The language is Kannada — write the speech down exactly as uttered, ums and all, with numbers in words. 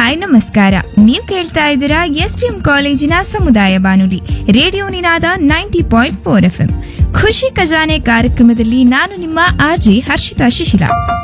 ಹಾಯ್ ನಮಸ್ಕಾರ. ನೀವು ಕೇಳ್ತಾ ಇದ್ದೀರಾ ಎಸ್ ಟಿ ಎಂ ಕಾಲೇಜಿನ ಸಮುದಾಯ ಬಾನುಲಿ ರೇಡಿಯೋ ನಿನಾದ ninety point four F M. ಖುಷಿ ಖಜಾನೆ ಕಾರ್ಯಕ್ರಮದಲ್ಲಿ ನಾನು ನಿಮ್ಮ ಆರ್ಜಿ ಹರ್ಷಿತಾ ಶಿಶಿಲಾ.